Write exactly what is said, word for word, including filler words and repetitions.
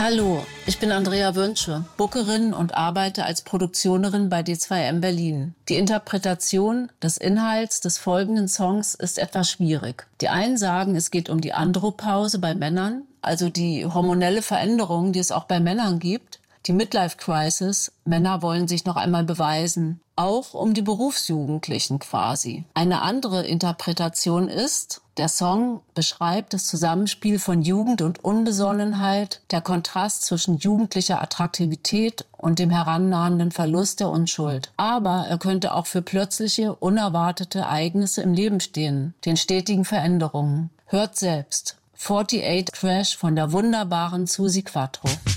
Hallo, ich bin Andrea Wünsche, Bookerin und arbeite als Produktionerin bei D zwei M Berlin. Die Interpretation des Inhalts des folgenden Songs ist etwas schwierig. Die einen sagen, es geht um die Andropause bei Männern, also die hormonelle Veränderung, die es auch bei Männern gibt. Die Midlife-Crisis, Männer wollen sich noch einmal beweisen. Auch um die Berufsjugendlichen quasi. Eine andere Interpretation ist, der Song beschreibt das Zusammenspiel von Jugend und Unbesonnenheit, der Kontrast zwischen jugendlicher Attraktivität und dem herannahenden Verlust der Unschuld. Aber er könnte auch für plötzliche, unerwartete Ereignisse im Leben stehen, den stetigen Veränderungen. Hört selbst. achtundvierzig Crash von der wunderbaren Suzi Quatro.